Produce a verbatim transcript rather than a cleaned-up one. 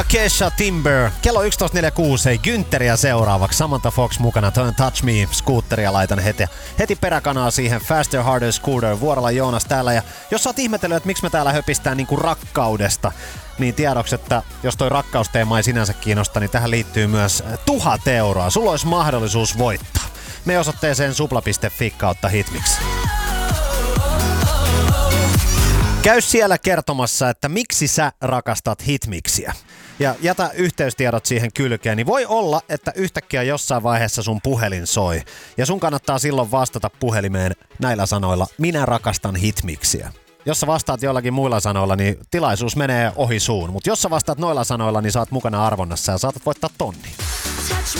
Kesha Timber. Kello yksitoista neljäkymmentäkuusi. Hei, Günteriä seuraavaksi. Samantha Fox mukana. Toinen Touch Me -skuutteria laitan heti. Heti peräkanaa siihen. Faster, Harder, Scooter. Vuorolla Joonas täällä. Ja jos sä oot ihmetellyt, että miksi me täällä höpistään niinku rakkaudesta, niin tiedoksi, että jos toi rakkausteema ei sinänsä kiinnosta, niin tähän liittyy myös tuhat euroa. Sulla olisi mahdollisuus voittaa. Me osoitteeseen supla piste fi kautta hitmix. Käy siellä kertomassa, että miksi sä rakastat hitmixiä. Ja jätä yhteystiedot siihen kylkeen, niin voi olla, että yhtäkkiä jossain vaiheessa sun puhelin soi. Ja sun kannattaa silloin vastata puhelimeen näillä sanoilla, minä rakastan hitmixiä. Jos sä vastaat jollakin muilla sanoilla, niin tilaisuus menee ohi suun. Mutta jos sä vastaat noilla sanoilla, niin saat mukana arvonnassa ja saatat voittaa tonni.